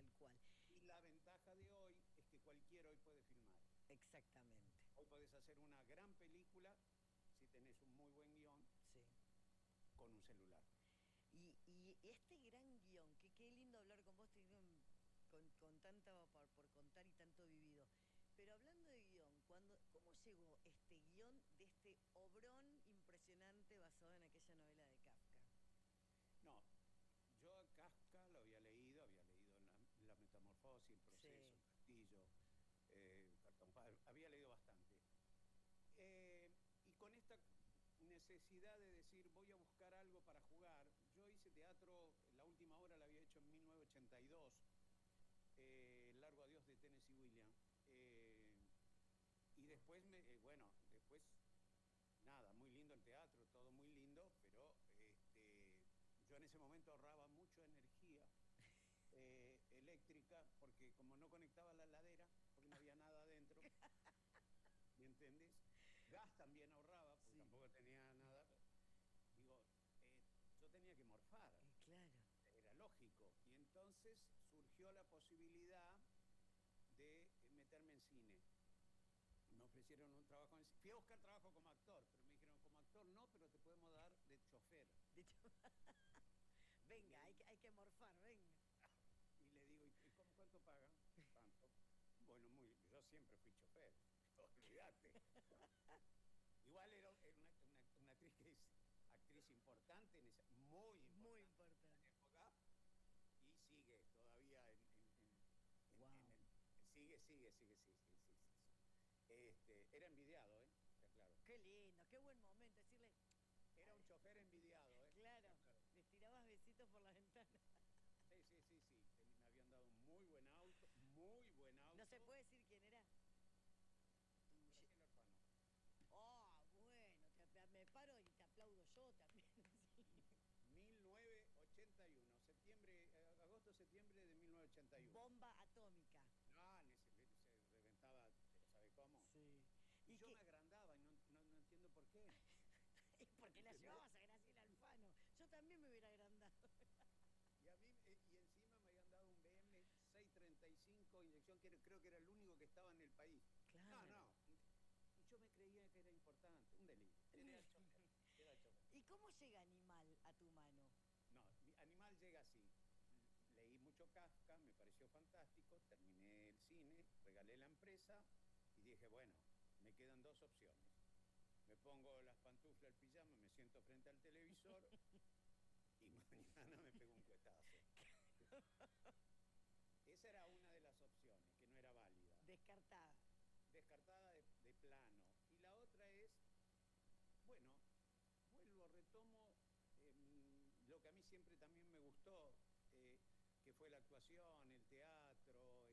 tal cual. Y la ventaja de hoy es que cualquiera hoy puede filmar. Exactamente. Hoy podés hacer una gran película si tenés un muy buen guión Sí. con un celular. Y este gran guión, que qué lindo hablar con vos, con tanto por contar y tanto vivido. Pero hablando de guión, ¿cómo llegó este guión de este obrón impresionante basado en aquella novela de Kafka? No, yo a Kafka lo había leído la Metamorfosis, El Sí, Proceso, El Castillo, Cartón Pablo, había leído bastante. Y con esta necesidad de decir, voy a buscar algo para jugar, yo hice teatro, la última obra la había hecho en 1982, El largo adiós de Tennessee Williams. Y después, después, nada, muy lindo el teatro, todo muy lindo, pero yo en ese momento ahorraba mucha energía eléctrica, porque como no conectaba la heladera, porque no había nada adentro, ¿me entendés? Gas también ahorraba, porque sí, tampoco tenía nada. Digo, yo tenía que morfar, claro. era lógico. Y entonces surgió la posibilidad de meterme en cine. Me ofrecieron un trabajo en cine. Fui a buscar trabajo como actor, pero me dijeron, como actor no, pero te podemos dar de chofer. De hecho, venga, hay que morfar, venga. Y le digo, ¿y cuánto pagan? Tanto. Bueno, yo siempre fui chofer, olvídate. Igual era una actriz que es actriz importante, muy Muy importante en importante. esa época, y sigue todavía Wow. en el... Sí. Era envidiado, está claro. Qué lindo, qué buen momento decirle, Era un chofer envidiado, claro, está claro. les tirabas besitos por la ventana. Sí. Me habían dado un muy buen auto, muy buen No se auto. puede decir quién era. Graciela Alfano. Oh, bueno, me paro y te aplaudo yo también. Sí. 1981, agosto, septiembre de 1981. Bomba atómica. No, se reventaba, pero ¿sabe cómo? Sí. Y ¿Y yo qué? me agrandaba y no entiendo por qué. Porque la ¿Entendés? llevabas a Graciela Alfano. Yo también me hubiera agrandado. Y a mí, y encima me habían dado un BM 635 inyección, que creo que era el único que estaba en el país. Claro. No. Y yo me creía que era importante, un delirio. Era el chofer, era el chofer. ¿Y cómo llega Animal a tu mano? No, mi Animal llega así. Leí mucho Kafka, me pareció fantástico, terminé el cine, regalé la empresa y dije, bueno, me quedan dos opciones. Me pongo las pantuflas, el pijama, me siento frente al televisor y mañana me pego un cuetazo. Esa era una de las opciones, que no era válida. Descartada. Descartada de plano. Y la otra es, bueno, retomo lo que a mí siempre también me gustó, que fue la actuación, el teatro,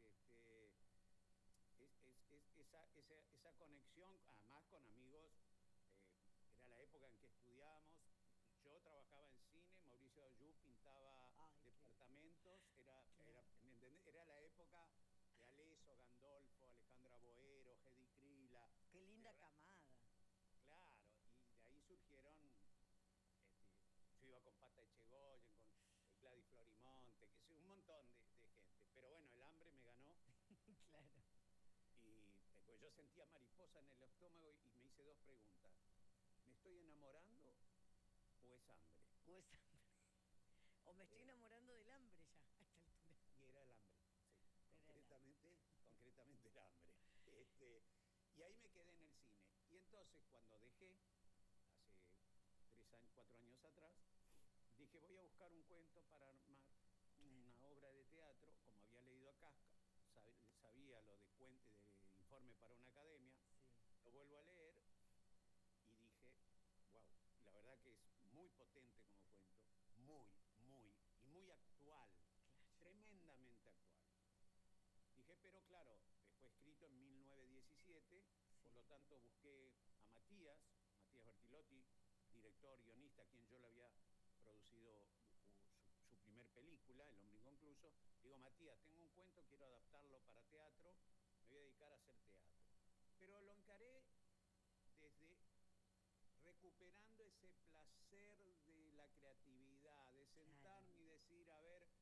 esa conexión, además con amigos. Era la época en que estudiábamos. Yo trabajaba en cine, Mauricio Ayú pintaba departamentos, claro. ¿me entendés? Era la época de Aleso, Gandolfo, Alejandra Boero, Hedy Krila. Qué linda camada. Claro, y de ahí surgieron, yo iba con Pata Echegoyen, con Gladys Florimonte, que es un montón de gente. Pero bueno, el hambre me ganó Claro. y pues yo sentía mariposa en el estómago y me hice dos preguntas. ¿Me estoy enamorando o es hambre? O es hambre. O me estoy enamorando del hambre ya, a esta altura. Y era el hambre, sí. Era el hambre. Concretamente el hambre. Y ahí me quedé en el cine. Y entonces cuando dejé, hace 4 años atrás, dije, voy a buscar un cuento para armar una obra de teatro, como había leído a Kafka, sabía lo de informe para una academia, Sí. lo vuelvo a leer y dije, wow, la verdad que es muy potente como cuento, y muy actual, Claro. tremendamente actual. Dije, pero claro, fue escrito en 1917, Sí. por lo tanto busqué a Matías Bertilotti, director, guionista, a quien yo le había producido su primer película, El hombre inconcluso. Digo, Matías, tengo un cuento, quiero adaptarlo para teatro, me voy a dedicar a hacer teatro. Pero lo encaré desde recuperando ese placer de la creatividad, de sentarme Claro. y